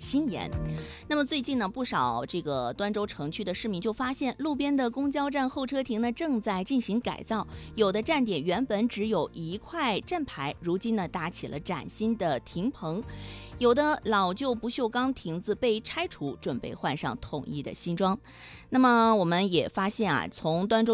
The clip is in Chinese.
新颜。那么最近呢，不少这个端州城区的市民就发现，路边的公交站候车亭呢正在进行改造，有的站点原本只有一块站牌，如今呢搭起了崭新的亭棚。有的老旧不锈钢亭子被拆除，准备换上统一的新装。那么我们也发现啊，从端州